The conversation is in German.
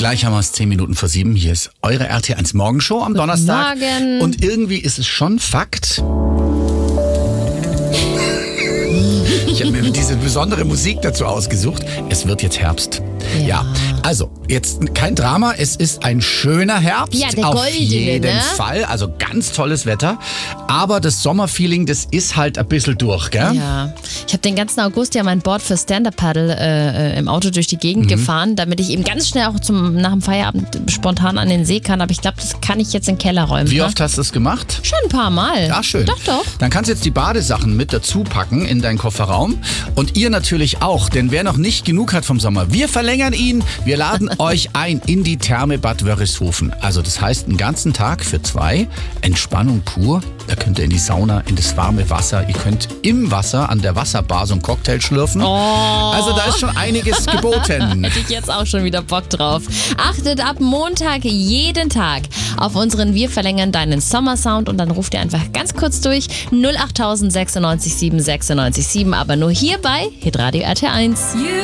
Gleich haben wir es 10 Minuten vor 7. Hier ist eure RT1 Morgenshow am Donnerstag. Morgen. Und irgendwie ist es schon Fakt. Ich habe mir diese besondere Musik dazu ausgesucht. Es wird jetzt Herbst. Ja, also jetzt kein Drama, es ist ein schöner Herbst. Ja, der auf goldene, jeden ne? Fall, also ganz tolles Wetter. Aber das Sommerfeeling, das ist halt ein bisschen durch, gell? Ja, ich habe den ganzen August ja mein Board für Stand-Up-Paddle im Auto durch die Gegend gefahren, damit ich eben ganz schnell auch nach dem Feierabend spontan an den See kann. Aber ich glaube, das kann ich jetzt in den Keller räumen. Wie oft hast du es gemacht? Schon ein paar Mal. Ja, schön. Doch. Dann kannst du jetzt die Badesachen mit dazu packen in deinen Kofferraum. Und ihr natürlich auch, denn wer noch nicht genug hat vom Sommer, wir verlängern ihn. Wir laden euch ein in die Therme Bad Wörishofen. Also das heißt, einen ganzen Tag für 2, Entspannung pur. Da könnt ihr in die Sauna, in das warme Wasser. Ihr könnt im Wasser an der Wasserbar so einen Cocktail schlürfen. Also da ist schon einiges geboten. Hätte ich jetzt auch schon wieder Bock drauf. Achtet ab Montag jeden Tag auf unseren Wir verlängern deinen Sommersound und dann ruft ihr einfach ganz kurz durch 08000 96 7 96 7, aber nur hier bei Hitradio RT1.